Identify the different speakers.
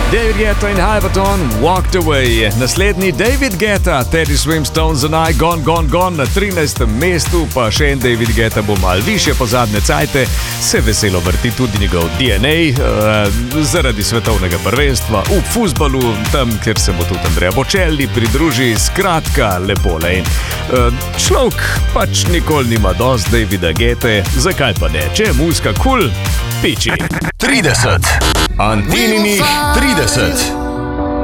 Speaker 1: David Guetta in Hyperton, Walked Away. Naslednji David Guetta, Teddy Swims, Stones and I, Gone. Na 13. mestu pa še en David Guetta bo mal višje po zadnje cajte. Se veselo vrti tudi njegov DNA zaradi svetovnega prvenstva v fuzbalu, tam, kjer se bo tudi Andrea Bocelli pridruži. Skratka, lepole. Človek pač nikoli nima dost Davida Guette, zakaj pa ne? Če je muzika cool, piči.
Speaker 2: 30. Antinini 30.